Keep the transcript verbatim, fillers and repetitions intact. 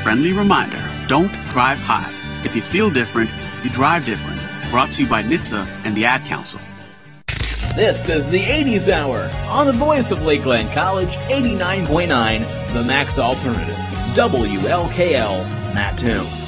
friendly reminder, don't drive high. If you feel different, you drive different. Brought to you by N H T S A and the Ad Council. This is the eighties Hour on the voice of Lakeland College, eighty-nine point nine, the Max Alternative, W L K L, Mattoon.